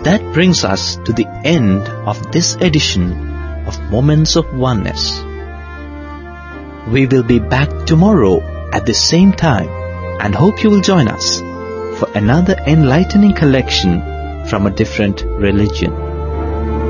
that brings us to the end of this edition of Moments of Oneness. We will be back tomorrow at the same time and hope you will join us for another enlightening collection from a different religion.